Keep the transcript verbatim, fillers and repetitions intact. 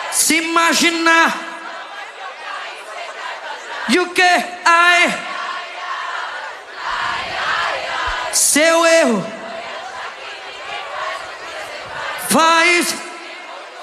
Se imaginar. E o que? Ai. Seu erro faz